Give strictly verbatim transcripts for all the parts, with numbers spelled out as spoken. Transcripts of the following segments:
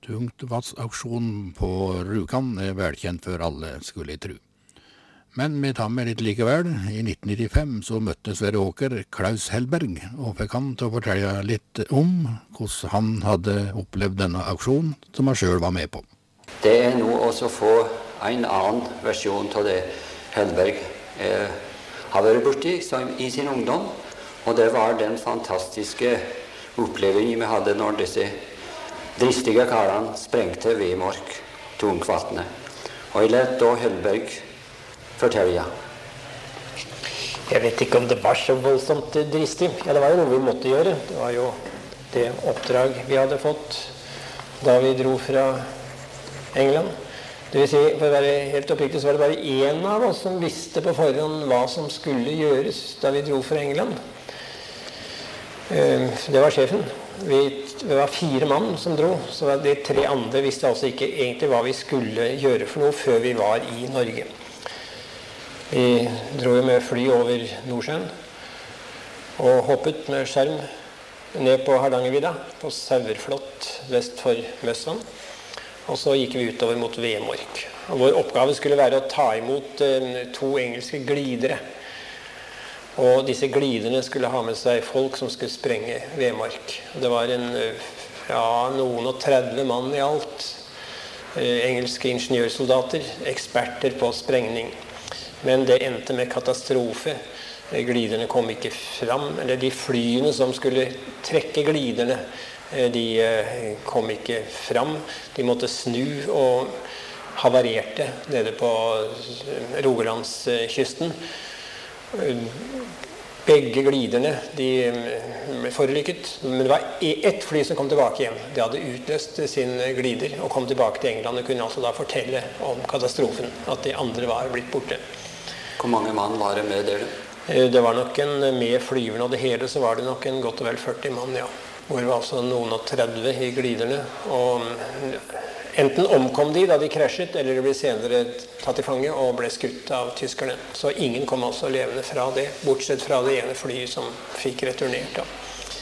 Tungtvannsauksjonen på Rjukan er velkjent for alle, skulle jeg tro. Men vi tar med litt likevel. I nitten nittifem så møtte Sverre Åker Klaus Hellberg, og fikk han til å fortelle litt om hvordan han hadde opplevd denne auksjonen som han selv var med på. Det er nå også å få en annen versjon av det Hellberg eh, har vært borti i sin ungdom, og det var den fantastiske opplevelsen vi hadde når disse dristige karene sprengte Vemork Tungvatnet. Og jeg lette da Hellberg fortelle. Jeg vet ikke om det var så voldsomt dristig. Ja, det var jo noe vi måtte gjøre. Det var jo det oppdrag vi hadde fått da vi dro fra England. Det vil si, for å være helt oppriktig, så var det bare en av oss som visste på forhånd hva som skulle gjøres da vi dro fra England. Det var sjefen. Vi, vi var fire mann som dro, så de tre andre visste altså ikke egentlig hva vi skulle gjøre for noe før vi var i Norge. Vi dro jo med fly over Nordsjøen og hoppet med skjerm ned på Hardangervidda, på Sauerflot vest for Møsvann. Og så gikk vi utover mot Vemork. Og vår oppgave skulle være å ta imot eh, to engelske glidere. Og disse gliderne skulle ha med seg folk som skulle sprenge Vemork. Det var en, ja, noen og tredve mann i alt. Eh, engelske ingeniørsoldater, eksperter på sprengning. Men det endte med katastrofe. Gliderne kom ikke fram, eller de flyene som skulle trekke gliderne, de kom ikke fram. De måtte snu og havarerte nede på Rogalandskysten. Begge gliderne de ble forulykket, men det var ett fly som kom tilbake igjen. De hadde utløst sin glider og kom tilbake til England og kunne altså da fortelle om katastrofen, at de andre var blitt borte. Hvor mange mann var det med dere? Det var nok en, med flyverne og det hele, så var det nok en godt og vel førti mann, ja. Hvor det var altså noen og tredve i gliderne. Og enten omkom de da de krasjet, eller de ble senere tatt i fange og ble skutt av tyskerne. Så ingen kom altså levende fra det, bortsett fra det ene flyet som fikk returnert. Da.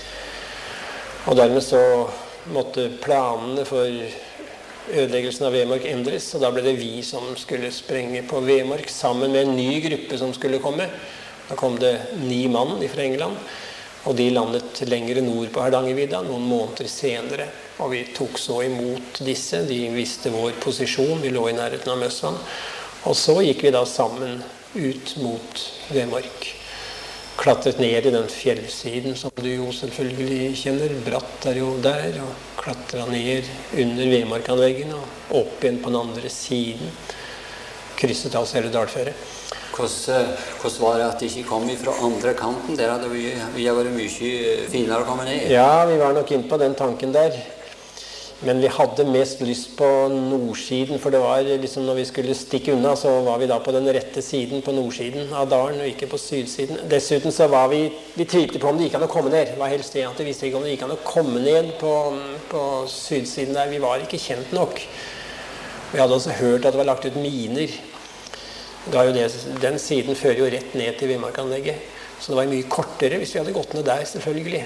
Og dermed så måtte planene for ødeleggelsen av Vemork endres, og da ble det vi som skulle sprenge på Vemork sammen med en ny gruppe som skulle komme. Da kom det ni mann fra England, og de landet lengre nord på Hardangervidda noen måneder senere. Og vi tok så imot disse, de visste vår posisjon, vi lå i nærheten av Møsvann. Og så gikk vi da sammen ut mot Vemork. Klatret ned i den fjellsiden som du jo selvfølgelig kjenner. Bratt er jo der, og klatret ned under Vemorkanveggen og opp igjen på den andre siden. Krysset altså hele dalføret. Hvordan, hvordan var det at de ikke kom fra andre kanten? Der hadde vi, vi vært mye finere å komme ned. Ja, vi var nok inne på den tanken der. Men vi hadde mest lyst på nordsiden, for det var liksom når vi skulle stikke unna, så var vi da på den rette siden på nordsiden av dalen, og ikke på sydsiden. Dessuten så var vi, vi tvilte på om det gikk an å komme ned. Det var helst det at vi visste ikke om det gikk an å komme ned på, på sydsiden der. Vi var ikke kjent nok. Vi hadde også hørt at det var lagt ut miner. Det var jo det, den siden fører jo rett ned til Vemorkanlegget. Så det var mye kortere hvis vi hadde gått ned der, selvfølgelig.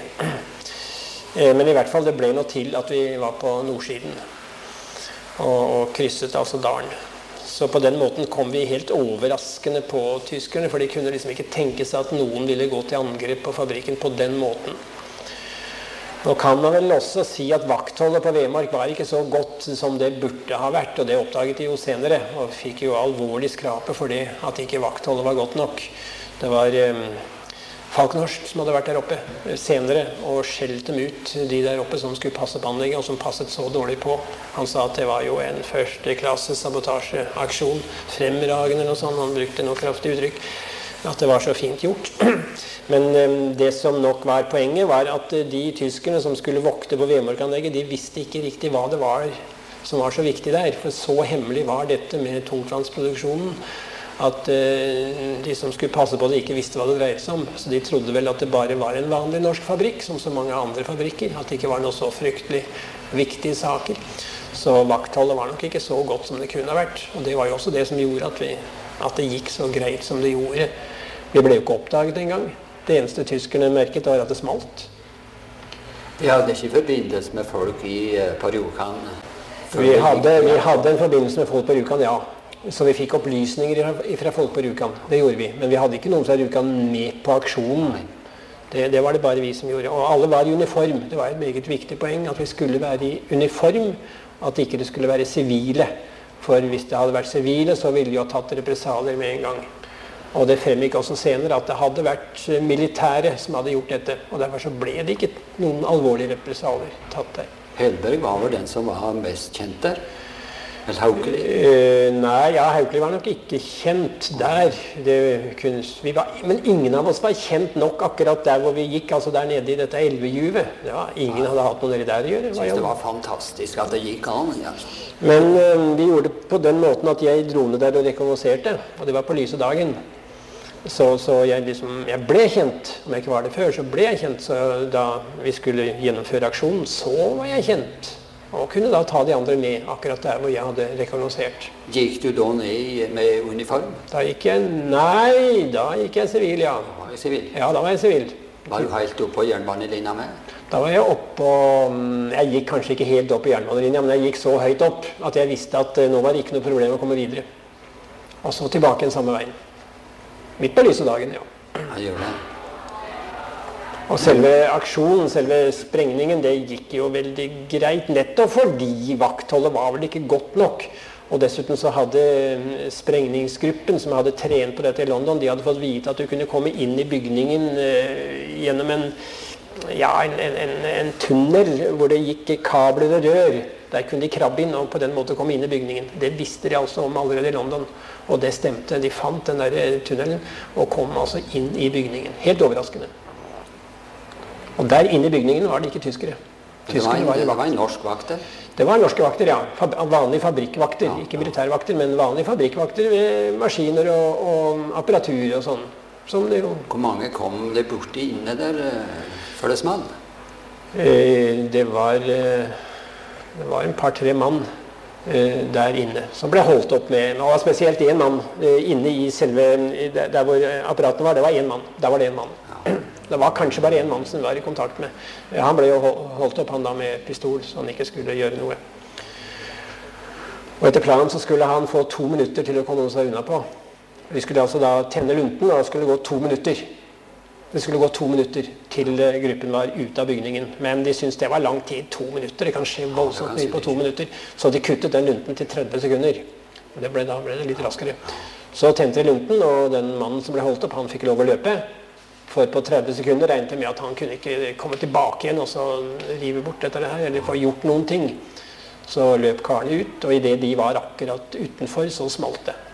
Men i hvert fall det ble noe til at vi var på nordsiden og, og krysset altså dalen. Så på den måten kom vi helt overraskende på tyskerne, for de kunne liksom ikke tenke seg at noen ville gå til angrep på fabrikken på den måten. Nå kan man vel også si at vaktholdet på Vemork var ikke så godt som det burde ha vært, og det oppdaget de jo senere, og fikk jo alvorlig skrape for det at ikke vaktholdet var godt nok. Det var um, Falkenhorst som hadde vært der oppe senere og skjelt dem ut, de der oppe som skulle passe på anlegget, og som passet så dårlig på. Han sa at det var jo en førsteklasse sabotasjeaksjon, fremragende og sånn, han brukte noe kraftig uttrykk, at det var så fint gjort. Men um, det som nok var poenget var at uh, de tyskerne som skulle vokte på Vemorkanlegget, de visste ikke riktig hva det var som var så viktig der, for så hemmelig var dette med tungtvannsproduksjonen, at uh, de som skulle passe på det ikke visste hva det dreide seg om. Så de trodde vel at det bare var en vanlig norsk fabrikk, som så mange andre fabrikker, at det ikke var noe så fryktelig viktige saker. Så vaktholdet var nok ikke så godt som det kunne ha vært. Og det var jo også det som gjorde at, vi, at det gikk så greit som det gjorde. Vi ble jo ikke oppdaget en gang. Det eneste tyskerne merket var at det smalt. De hadde ikke forbindelse med folk i uh, på Rjukan? Vi hadde, vi hadde en forbindelse med folk på Rjukan, ja. Så vi fikk opplysninger fra folk på Rjukan. Det gjorde vi. Men vi hadde ikke noen fra Rjukan med på aksjonen. Det, det var det bare vi som gjorde. Og alle var i uniform. Det var et meget viktig poeng at vi skulle være i uniform, at ikke det skulle være sivile. For hvis det hadde vært sivile, så ville vi jo ha tatt represalier med en gang. Og det fremgikk også senere at det hadde vært militære som hadde gjort dette. Og derfor så ble det ikke noen alvorlige represalier tatt der. Helberg var vel den som var mest kjent der? Eller Haukeli? Uh, nei, ja, Haukeli var nok ikke kjent der. Det kunne, vi var, men ingen av oss var kjent nok akkurat der hvor vi gikk, altså der nede i dette elvejuvet. Det var, ingen hadde hatt noe der å gjøre. Jeg synes det var fantastisk at det gikk an. Ja. Men uh, vi gjorde det på den måten at jeg dro ned der og rekognoserte, og det var på lyse dagen. Så, så jeg, liksom, jeg ble kjent. Om jeg ikke var det før, så ble jeg kjent. Så da vi skulle gjennomføre aksjonen, så var jeg kjent. Og kunne da ta de andre med akkurat der hvor jeg hadde rekognosert. Gikk du da ned med uniform? Da gikk jeg, nei, da gikk jeg sivil, ja. Da var jeg sivil? Ja, da var jeg sivil. Var du helt oppe på jernbanelinja med? Da var jeg oppe på, jeg gikk kanskje ikke helt opp på jernbanelinja, men jeg gikk så høyt opp at jeg visste at nå var det ikke noe problem å komme videre. Og så tilbake den samme veien. Midt på lyse dagen, ja. Ja, gjør det. Og selve aksjonen, selve sprengningen, det gikk jo veldig greit, nettopp fordi vaktholdet var vel ikke godt nok. Og dessuten så hadde sprengningsgruppen som hadde trent på dette i London, de hadde fått vite at du kunne komme inn i bygningen uh, gjennom en, ja, en, en, en tunnel hvor det gikk kabler og rør. Der kunne de krabbe inn og på den måten komme inn i bygningen. Det visste de altså om allerede i London. Og det stemte. De fant den der tunnelen og kom altså inn i bygningen. Helt overraskende. Og der inne i bygningen var det ikke tyskere. Tyskere det var en, var, det var en norsk vakter? Det var norske vakter, ja. Fab, vanlige fabrikkvakter. Ja, ikke militærvakter, men vanlige fabrikkvakter med maskiner og, og apparatur og sånn. Som det jo. Hvor mange kom det borti inne der før det smalt? Eh, det var... Eh, Det var en par-tre mann uh, der inne som ble holdt opp med, og spesielt en mann uh, inne i selve, der, der hvor apparatene var, det var en mann. Der var det en mann. Ja. Det var kanskje bare en mann som var i kontakt med. Uh, han ble jo holdt opp han da med pistol, så han ikke skulle gjøre noe. Og etter planen så skulle han få to minutter til å komme seg unna på. Vi skulle altså da tenne lunten, og det skulle gå to minutter. Det skulle gå to minutter til gruppen var ute av bygningen. Men de syntes det var lang tid, to minutter. Det kan skje voldsomt mye på to minutter. Så de kuttet den lunten til tretti sekunder. Det ble, da ble det litt raskere. Så tente de lunten, og den mannen som ble holdt opp, han fikk lov å løpe. For på tretti sekunder regnet med at han kunne ikke komme tilbake igjen og så rive bort dette her, eller få gjort noen ting. Så løp karene ut, og i det de var akkurat utenfor, så smalt det.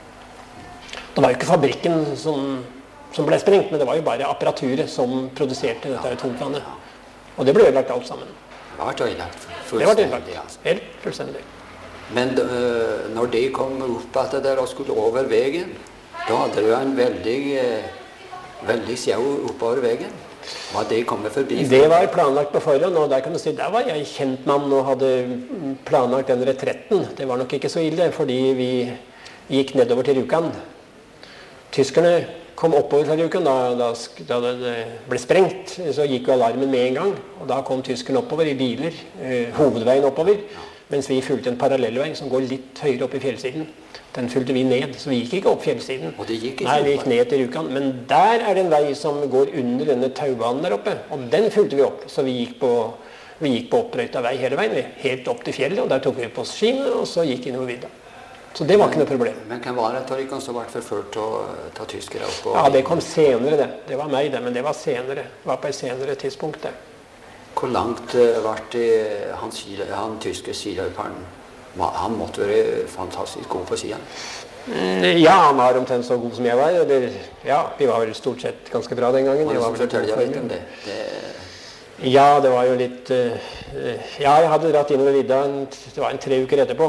Det var jo ikke fabrikken som... som ble sprengt, men det var jo bare apparaturet som produserte dette tungtvannet. Og det ble ødelagt alt sammen. Det var ødelagt fullstendig. Det var ødelagt, ja. Helt fullstendig. Men uh, når de kom opp at det der og skulle over veien, da hadde du en veldig, uh, veldig sjau oppover veien. Var det kommet forbi? Det var planlagt på forhånd, og der kan du si, der var jeg kjent mann og hadde planlagt den retretten. Det var nok ikke så ille, fordi vi gikk nedover til Rjukan. Tyskerne kom oppover fra Rjukan, da, da, da det ble sprengt, så gikk jo alarmen med en gang, og da kom tyskerne oppover i biler, eh, hovedveien oppover, mens vi fulgte en parallellvei som går litt høyere opp i fjellsiden. Den fulgte vi ned, så vi gikk ikke opp fjellsiden. Og det gikk ikke? Nei, vi gikk ned til Rjukan, men der er det en vei som går under denne taubanen der oppe, og den fulgte vi opp, så vi gikk på, vi gikk på opprøyta vei hele veien, helt opp til fjellet, og der tok vi på oss skiene, og så gikk innover vidda. Så det var ikke noe problem. Men hvem var det Torikon som ble forført til å ta tyskere opp? Ja, det kom senere det. Det var meg det, men det var senere. Det var på et senere tidspunkt det. Hvor langt ble det han, han tyske skiløperen? Han måtte være fantastisk god på siden. Ja, han var omtrent så god som jeg var. Eller, ja, vi var vel stort sett ganske bra den gangen. Hva er det som forteller deg litt om det? det? Ja, det var jo litt... Uh, ja, jeg hadde dratt innover vidda, det var en tre uker etterpå.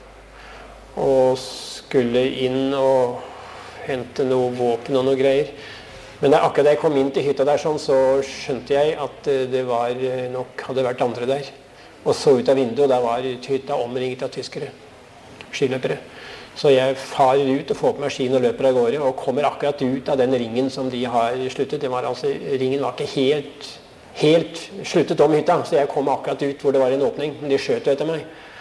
Og skulle inn og hente noe våpen og noe greier. Men da, akkurat da jeg kom inn til hytta der sånn, så skjønte jeg at det var nok hadde vært andre der. Og så ut av vinduet, og der var hytta omringet av tyskere, skiløpere. Så jeg farer ut og får på meg skien og løper av gårde, og kommer akkurat ut av den ringen som de har sluttet. Det var altså, ringen var ikke helt, helt sluttet om hytta, så jeg kom akkurat ut hvor det var en åpning, men de skjøt etter meg.